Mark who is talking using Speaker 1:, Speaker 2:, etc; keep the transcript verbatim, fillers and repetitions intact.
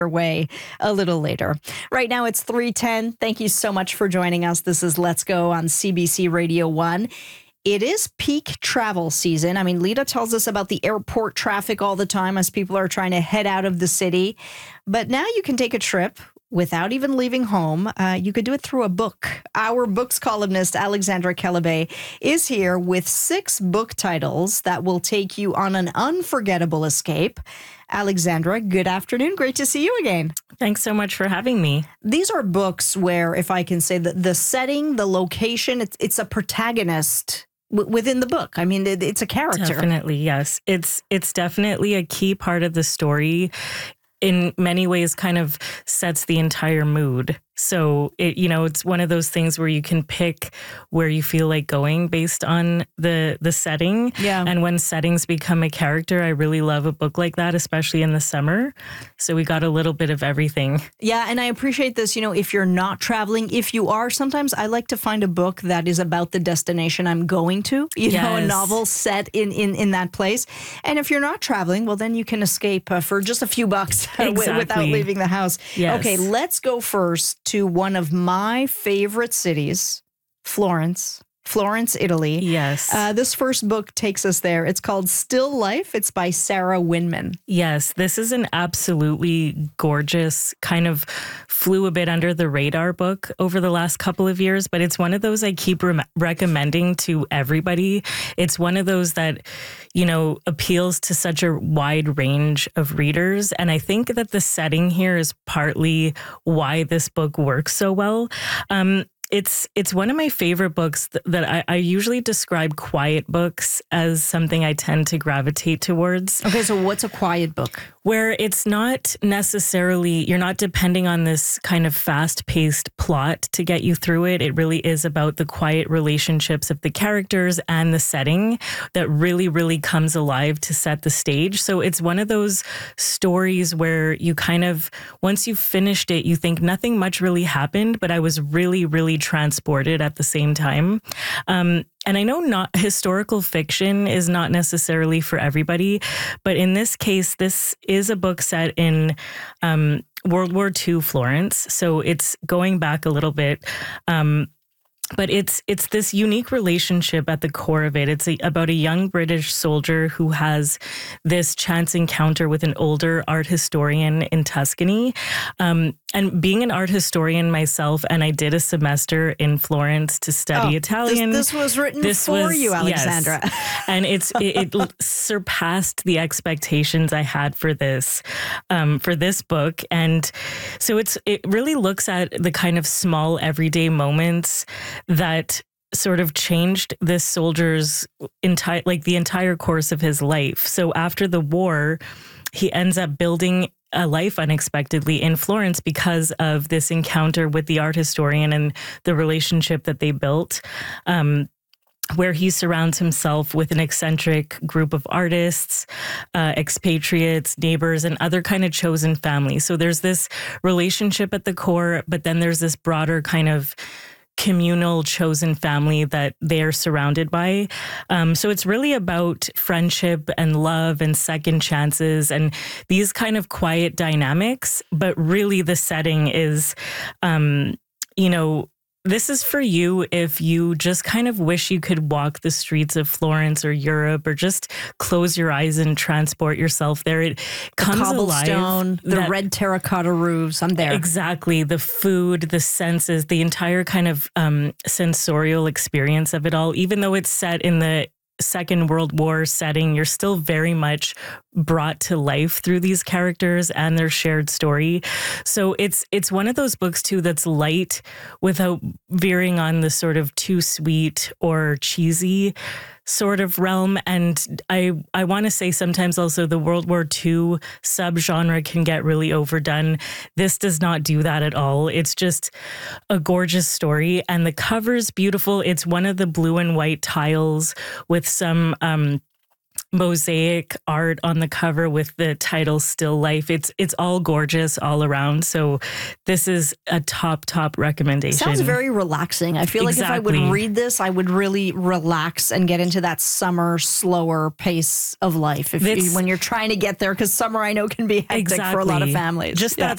Speaker 1: way a little later. Right now it's three ten. Thank you so much for joining us. This is Let's Go on C B C Radio one. It is peak travel season. I mean, Lita tells us about the airport traffic all the time as people are trying to head out of the city. But now you can take a trip without even leaving home. Uh, you could do it through a book. Our books columnist, Alexandra Kelebe, is here with six book titles that will take you on an unforgettable escape. Alexandra, good afternoon. Great to see you again.
Speaker 2: Thanks so much for having me.
Speaker 1: These are books where, if I can say, the, the setting, the location, it's, it's a protagonist w- within the book. I mean, it, it's a character.
Speaker 2: Definitely, yes. It's it's definitely a key part of the story. In many ways, kind of sets the entire mood. So, it, you know, it's one of those things where you can pick where you feel like going based on the the setting.
Speaker 1: Yeah.
Speaker 2: And when settings become a character, I really love a book like that, especially in the summer. So we got a little bit of everything.
Speaker 1: Yeah, and I appreciate this. You know, if you're not traveling, if you are, sometimes I like to find a book that is about the destination I'm going to, you
Speaker 2: Yes.
Speaker 1: know, a novel set in, in, in that place. And if you're not traveling, well, then you can escape uh, for just a few bucks uh, w-
Speaker 2: Exactly.
Speaker 1: without leaving the house.
Speaker 2: Yes.
Speaker 1: Okay, let's go first to one of my favorite cities, Florence. Florence, Italy.
Speaker 2: Yes.
Speaker 1: Uh, this first book takes us there. It's called Still Life. It's by Sarah Winman.
Speaker 2: Yes, this is an absolutely gorgeous, kind of flew a bit under the radar book over the last couple of years, but it's one of those I keep re- recommending to everybody. It's one of those that, you know, appeals to such a wide range of readers. And I think that the setting here is partly why this book works so well. Um, It's it's one of my favorite books th- that I, I usually describe quiet books as something I tend to gravitate towards.
Speaker 1: Okay, so what's a quiet book?
Speaker 2: Where it's not necessarily, you're not depending on this kind of fast-paced plot to get you through it. It really is about the quiet relationships of the characters and the setting that really, really comes alive to set the stage. So it's one of those stories where you kind of, once you've finished it, you think nothing much really happened, but I was really, really transported at the same time. Um, And I know not historical fiction is not necessarily for everybody, but in this case, this is a book set in um, World War Two Florence. So it's going back a little bit. Um, But it's it's this unique relationship at the core of it. It's a, about a young British soldier who has this chance encounter with an older art historian in Tuscany. Um, and being an art historian myself, and I did a semester in Florence to study
Speaker 1: Oh,
Speaker 2: Italian.
Speaker 1: This, this was written
Speaker 2: This
Speaker 1: for
Speaker 2: was-
Speaker 1: you, Alexandra.
Speaker 2: yes. And it's it, it surpassed the expectations I had for this um, for this book. And so it's it really looks at the kind of small everyday moments that sort of changed this soldier's entire, like the entire course of his life. So after the war, he ends up building a life unexpectedly in Florence because of this encounter with the art historian and the relationship that they built. Um, where he surrounds himself with an eccentric group of artists, uh, expatriates, neighbors, and other kind of chosen families. So there's this relationship at the core, but then there's this broader kind of communal chosen family that they're surrounded by. Um, so it's really about friendship and love and second chances and these kind of quiet dynamics. But really the setting is, um, you know, this is for you if you just kind of wish you could walk the streets of Florence or Europe or just close your eyes and transport yourself there. It
Speaker 1: The
Speaker 2: comes
Speaker 1: cobblestone,
Speaker 2: alive.
Speaker 1: the
Speaker 2: That-
Speaker 1: red terracotta roofs. I'm there.
Speaker 2: Exactly. The food, the senses, the entire kind of um, sensorial experience of it all, even though it's set in the Second World War setting, you're still very much brought to life through these characters and their shared story. So it's it's one of those books too that's light without veering on the sort of too sweet or cheesy sort of realm. And I I want to say sometimes also the World War Two subgenre can get really overdone. This does not do that at all. It's just a gorgeous story, and the cover's beautiful. It's one of the blue and white tiles with some um mosaic art on the cover with the title Still Life. It's it's all gorgeous all around. So this is a top, top recommendation.
Speaker 1: Sounds very relaxing. I feel like if I
Speaker 2: Exactly.
Speaker 1: would read this, I would really relax and get into that summer, slower pace of life. If
Speaker 2: It's-
Speaker 1: you, when you're trying to get there, because summer I know can be hectic for a lot of
Speaker 2: Exactly.
Speaker 1: families.
Speaker 2: Just
Speaker 1: Yeah.
Speaker 2: that